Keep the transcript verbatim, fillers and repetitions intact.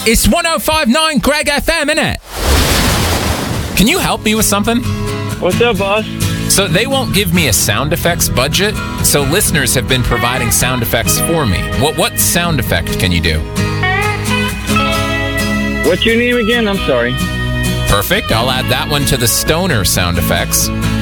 It's one oh five point nine Greg F M, innit? Can you help me with something? What's up, boss? So they won't give me a sound effects budget, so listeners have been providing sound effects for me. What what sound effect can you do? What's your name again? I'm sorry. Perfect. I'll add that one to the stoner sound effects.